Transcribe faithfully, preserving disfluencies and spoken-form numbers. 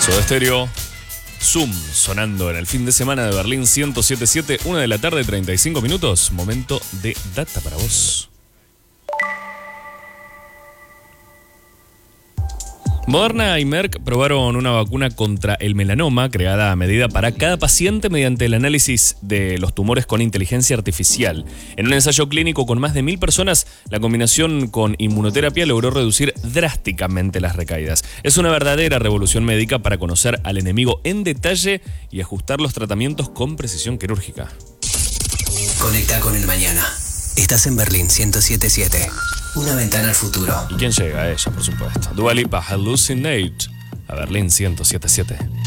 Soda Stereo, Zoom, sonando en el fin de semana de Berlín ciento siete punto siete, una de la tarde, treinta y cinco minutos. Momento de data para vos. Moderna y Merck probaron una vacuna contra el melanoma creada a medida para cada paciente mediante el análisis de los tumores con inteligencia artificial. En un ensayo clínico con más de mil personas, la combinación con inmunoterapia logró reducir drásticamente las recaídas. Es una verdadera revolución médica para conocer al enemigo en detalle y ajustar los tratamientos con precisión quirúrgica. Conecta con el mañana. Estás en Berlín ciento siete punto siete. Una ventana al futuro. ¿Y quién llega? Ella, por supuesto. Dua Lipa, Hallucinate, a Berlín ciento siete punto siete.